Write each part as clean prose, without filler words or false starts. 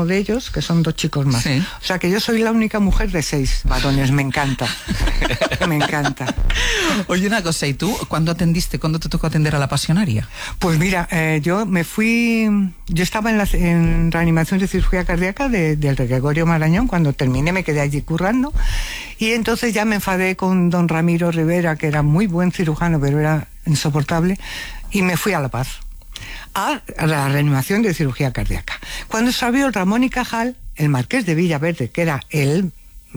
uno de ellos, que son 2 chicos más. Sí. O sea que yo soy la única mujer de 6 varones, me encanta. Me encanta. Oye, una cosa, ¿y tú cuándo atendiste? ¿Cuándo te tocó atender a la pasionaria? Pues mira, yo estaba en reanimación de cirugía cardíaca del Gregorio Marañón. Cuando terminé me quedé allí currando, y entonces ya me enfadé con don Ramiro Rivera, que era muy buen cirujano, pero era insoportable, y me fui a La Paz, a la reanimación de cirugía cardíaca. Cuando se abrió Ramón y Cajal, el marqués de Villaverde, que era el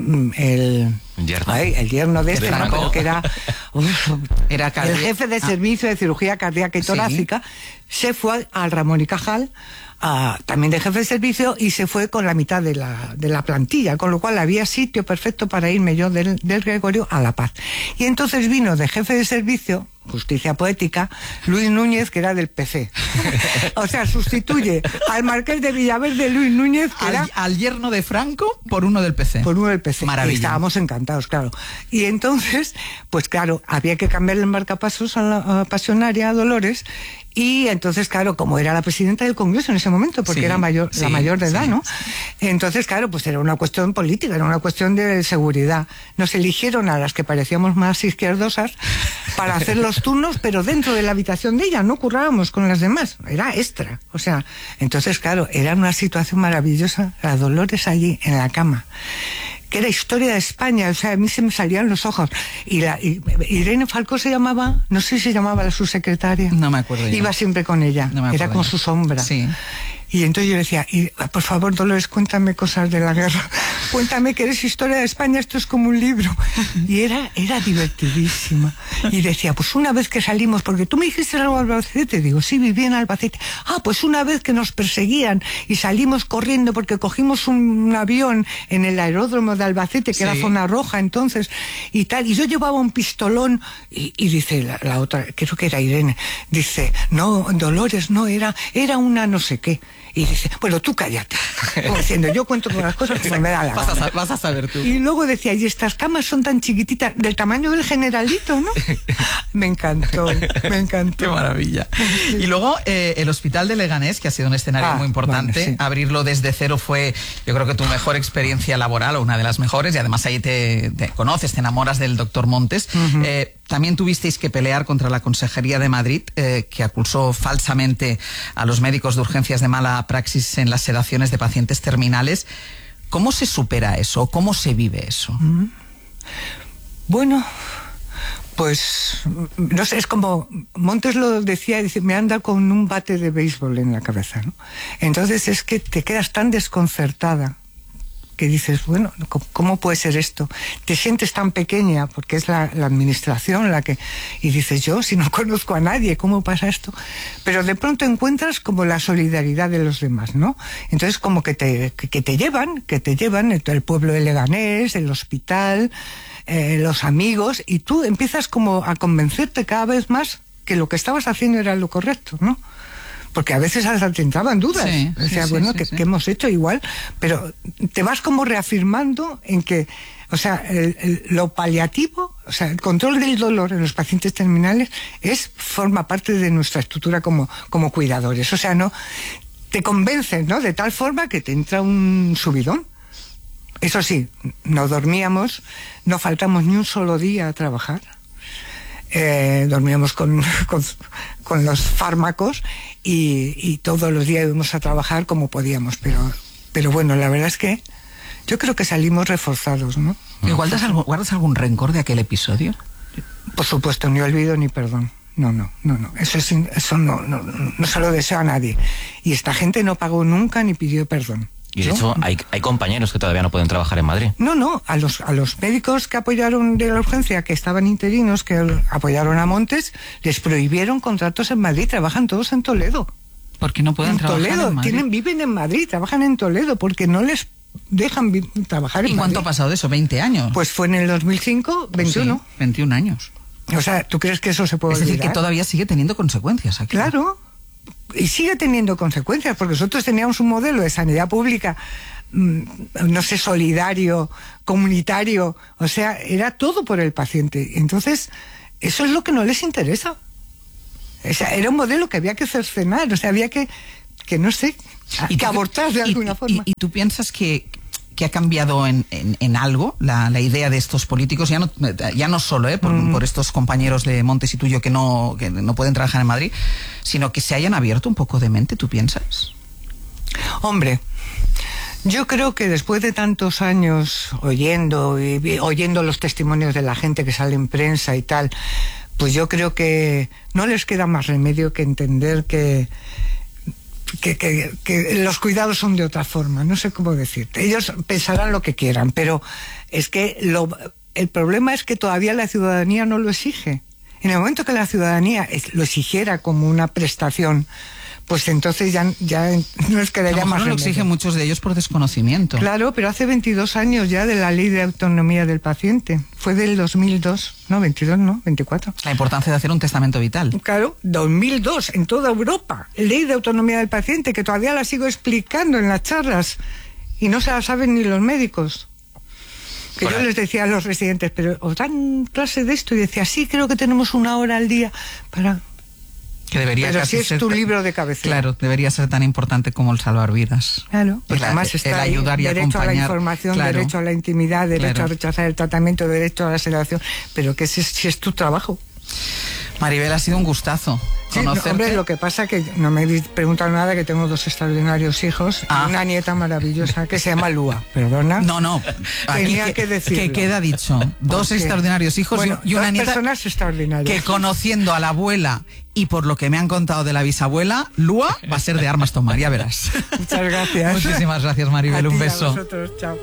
yerno de este, ¿no? Pero que era el jefe de servicio de cirugía cardíaca y torácica, se fue al Ramón y Cajal, también de jefe de servicio, y se fue con la mitad de la plantilla, con lo cual había sitio perfecto para irme yo del Gregorio a La Paz. Y entonces vino de jefe de servicio, justicia poética, Luis Núñez, que era del PC. O sea, sustituye al marqués de Villaverde, Luis Núñez, que era al yerno de Franco por uno del PC. Por uno del PC. Maravilla. Y estábamos encantados, claro. Y entonces, pues claro, había que cambiar el marcapasos a la pasionaria, a Dolores. Y entonces, claro, como era la presidenta del Congreso en ese momento, porque era la mayor de edad, ¿no? Entonces, claro, pues era una cuestión política, era una cuestión de seguridad. Nos eligieron a las que parecíamos más izquierdosas para hacer los turnos, pero dentro de la habitación de ella, no currábamos con las demás, era extra. O sea, entonces, claro, era una situación maravillosa, la Dolores allí, en la cama, que era historia de España, o sea, a mí se me salían los ojos. Y Irene Falcó se llamaba, no sé si se llamaba la subsecretaria. No me acuerdo yo. Iba siempre con ella, era como su sombra. Sí. Y entonces yo le decía, por favor, Dolores, cuéntame cosas de la guerra. Cuéntame que eres historia de España, esto es como un libro. Y era divertidísima. Y decía, pues una vez que salimos, porque tú me dijiste algo de Albacete, digo, sí, viví en Albacete. Pues una vez que nos perseguían y salimos corriendo porque cogimos un avión en el aeródromo de Albacete, que era zona roja entonces, y tal, y yo llevaba un pistolón, y dice la otra, creo que era Irene, dice, no, Dolores, no, era una no sé qué. Y dice, bueno, tú cállate. Como diciendo, yo cuento con las cosas como me da la gana. Vas a saber tú. Y luego decía, y estas camas son tan chiquititas, del tamaño del Generalito, ¿no? Me encantó. Qué maravilla. Y luego el Hospital de Leganés, que ha sido un escenario muy importante. Bueno, sí. Abrirlo desde cero fue, yo creo que tu mejor experiencia laboral, o una de las mejores, y además ahí te conoces, te enamoras del doctor Montes. También tuvisteis que pelear contra la Consejería de Madrid, que acusó falsamente a los médicos de urgencias de mala praxis en las sedaciones de pacientes terminales. ¿Cómo se supera eso? ¿Cómo se vive eso? Bueno, pues no sé, es como Montes lo decía, dice, me anda con un bate de béisbol en la cabeza, ¿no? Entonces es que te quedas tan desconcertada que dices, bueno, ¿cómo puede ser esto? Te sientes tan pequeña, porque es la administración la que... Y dices, yo, si no conozco a nadie, ¿cómo pasa esto? Pero de pronto encuentras como la solidaridad de los demás, ¿no? Entonces como que te llevan, el pueblo de Leganés, el hospital, los amigos, y tú empiezas como a convencerte cada vez más que lo que estabas haciendo era lo correcto, ¿no? Porque a veces hasta te entraban dudas. Decía, ¿qué hemos hecho igual? Pero te vas como reafirmando en que, o sea, lo paliativo, o sea, el control del dolor en los pacientes terminales forma parte de nuestra estructura como cuidadores. O sea, no te convencen, ¿no? De tal forma que te entra un subidón. Eso sí, no dormíamos, no faltamos ni un solo día a trabajar. Dormíamos con los fármacos y todos los días íbamos a trabajar como podíamos, pero bueno, la verdad es que yo creo que salimos reforzados, ¿no? ¿Guardas algún rencor de aquel episodio? Por supuesto, ni olvido ni perdón. No. Eso no se lo deseo a nadie. Y esta gente no pagó nunca ni pidió perdón. Y de hecho hay compañeros que todavía no pueden trabajar en Madrid. No, a los médicos que apoyaron de la urgencia, que estaban interinos, que apoyaron a Montes, les prohibieron contratos en Madrid, trabajan todos en Toledo. Porque no pueden trabajar en Madrid. Viven en Madrid, trabajan en Toledo, porque no les dejan trabajar en Madrid. ¿Y cuánto ha pasado de eso? ¿20 años? Pues fue en el 2005, 21. Sí, 21 años. O sea, ¿tú crees que eso se puede olvidar? Es decir, que todavía sigue teniendo consecuencias aquí. Claro. Y sigue teniendo consecuencias, porque nosotros teníamos un modelo de sanidad pública, no sé, solidario, comunitario, o sea, era todo por el paciente. Entonces, eso es lo que no les interesa. O sea, era un modelo que había que cercenar, o sea, había que que no sé, que abortar de alguna forma. ¿Y tú piensas que ha cambiado en algo la idea de estos políticos, ya no solo por estos compañeros de Montes y tuyo que no pueden trabajar en Madrid, sino que se hayan abierto un poco de mente, ¿tú piensas? Hombre, yo creo que después de tantos años oyendo los testimonios de la gente que sale en prensa y tal, pues yo creo que no les queda más remedio que entender que los cuidados son de otra forma, no sé cómo decirte. Ellos pensarán lo que quieran, pero es que el problema es que todavía la ciudadanía no lo exige. En el momento que la ciudadanía lo exigiera como una prestación, pues entonces ya no es que le haya más remedio. Lo exigen muchos de ellos por desconocimiento. Claro, pero hace 22 años ya de la Ley de Autonomía del Paciente. Fue del 2002, no, 22, no, 24. La importancia de hacer un testamento vital. Claro, 2002, en toda Europa. Ley de Autonomía del Paciente, que todavía la sigo explicando en las charlas y no se la saben ni los médicos. Que yo les decía a los residentes, pero ¿os dan clase de esto? Y decía, sí, creo que tenemos 1 hora al día para... Que debería pero si es tu libro de cabecera. Claro, debería ser tan importante como el salvar vidas. Claro, porque además está el ayudar y derecho acompañar, a la información, claro, derecho a la intimidad, derecho a rechazar el tratamiento, derecho a la sedación, pero que si es tu trabajo. Maribel, ha sido un gustazo conocerte. Hombre, lo que pasa que no me habéis preguntado nada, que tengo 2 extraordinarios hijos y una nieta maravillosa que se llama Lua, perdona. No, tenía que decirlo. Que queda dicho, 2 extraordinarios hijos, bueno, y una 2 nieta personas extraordinarias. que, conociendo a la abuela y por lo que me han contado de la bisabuela, Lua va a ser de armas tomar, ya verás. Muchas gracias. Muchísimas gracias, Maribel, un beso. A vosotros, chao.